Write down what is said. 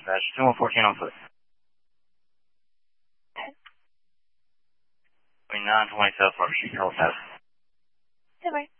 dispatch. 2114 on foot. Okay. 920 South Park Street, Halifax. Goodbye.